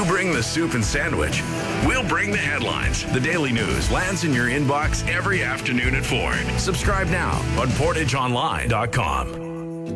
You bring the soup and sandwich. We'll bring the headlines. The Daily News lands in your inbox every afternoon at 4. Subscribe now on PortageOnline.com.